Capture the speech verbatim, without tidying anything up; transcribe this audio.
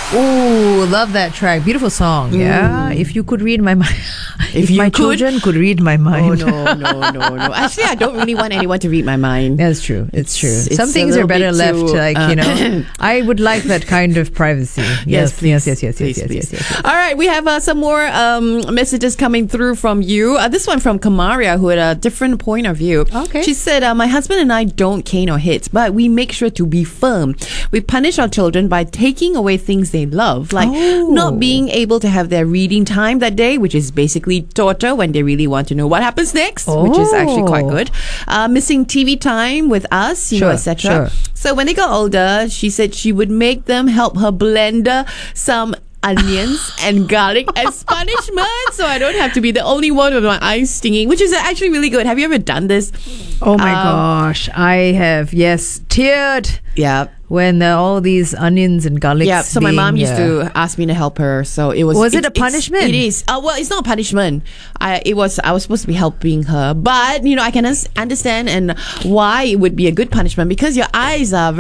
Oh, love that track. Beautiful song. Mm. Yeah. If you could read my mind. If, if my could? children could read my mind. Oh, no, no, no, no. Actually, I don't really want anyone to read my mind. That's true. It's, it's true. It's Some things are better left, too, like, uh, you know. I would like that kind of privacy. Yes, yes, please. yes, yes, yes, please, yes, please. yes, yes, yes. All right, we have uh, some more um, messages coming through from you. Uh, this one from Kamaria, who had a different point of view. Okay. She said, uh, my husband and I don't cane or hit, but we make sure to be firm. We punish our children by taking away things they love, like oh. not being able to have their reading time that day, which is basically torture when they really want to know what happens next, oh. which is actually quite good. Uh, missing T V time with us, you sure, know, et cetera. Sure. So when they got older, she said she would make them help her blender some onions and garlic as punishment, so I don't have to be the only one with my eyes stinging, which is actually really good. Have you ever done this? Oh my um, gosh, I have. Yes, teared. Yeah. When uh, all these onions and garlic. Yeah, so my being, mom used uh, to ask me to help her. So it was. Was it it, a punishment? It is. Uh, well, it's not a punishment. I it was. I was supposed to be helping her, but you know, I can understand and why it would be a good punishment because your eyes are